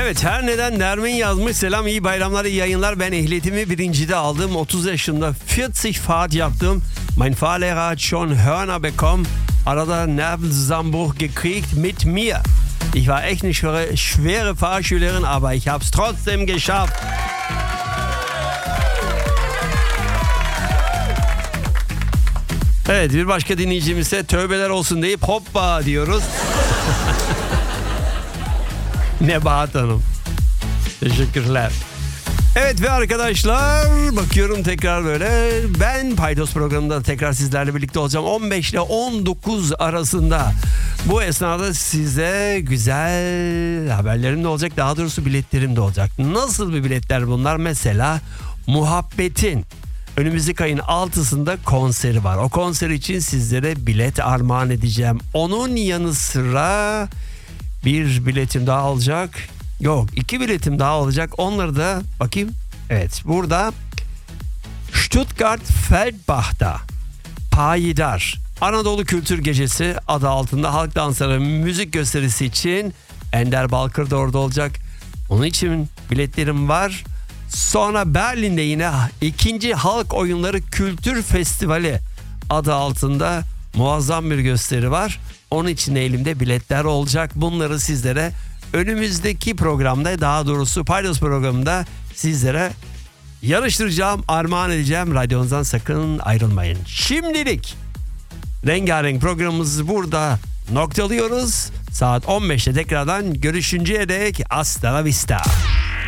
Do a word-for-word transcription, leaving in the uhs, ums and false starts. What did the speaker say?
Evet, her neden Nermin yazmış. Selam, iyi bayramlar, iyi yayınlar. Ben ehliyetimi birincide aldım. otuz yaşında vierzig Fahrt yaptım. Mein Fahrlehrer hat schon Hörner bekommen. Arada Nervenzusammenbruch gekriegt mit mir. Ich war echt eine schwere, schwere Fahrschülerin, aber ich habe es trotzdem geschafft. Evet, bir başka dinleyicimize tövbeler olsun deyip hoppa diyoruz. Nebahat Hanım. Teşekkürler. Evet ve arkadaşlar, bakıyorum tekrar böyle. Ben Paydos programında tekrar sizlerle birlikte olacağım. on beş ile on dokuz arasında. Bu esnada size güzel haberlerim de olacak. Daha doğrusu biletlerim de olacak. Nasıl bir biletler bunlar? Mesela Muhabbet'in önümüzdeki ayın altısında konseri var. O konser için sizlere bilet armağan edeceğim. Onun yanı sıra bir biletim daha olacak. Yok, iki biletim daha olacak. Onları da bakayım. Evet, burada Stuttgart Feldbach'ta Payidar Anadolu Kültür Gecesi adı altında halk dansları müzik gösterisi için Ender Balkır da orada olacak. Onun için biletlerim var. Sonra Berlin'de yine ikinci Halk Oyunları Kültür Festivali adı altında muazzam bir gösteri var. Onun için elimde biletler olacak. Bunları sizlere önümüzdeki programda, daha doğrusu Paydos programında sizlere yarıştıracağım, armağan edeceğim. Radyonuzdan sakın ayrılmayın. Şimdilik rengarenk programımızı burada noktalıyoruz. Saat on beşte tekrardan görüşünceye dek hasta la vista.